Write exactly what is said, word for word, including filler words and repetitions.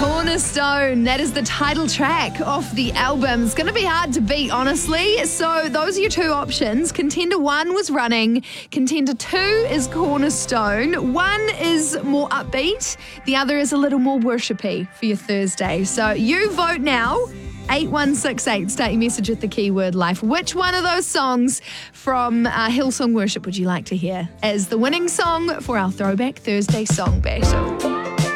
Cornerstone, that is the title track off the album. It's going to be hard to beat, honestly. So those are your two options. Contender one was Running. Contender two is Cornerstone. One is more upbeat. The other is a little more worshipy for your Thursday. So you vote now. eight one six eight. Start your message with the keyword life. Which one of those songs from uh, Hillsong Worship would you like to hear as the winning song for our Throwback Thursday song battle?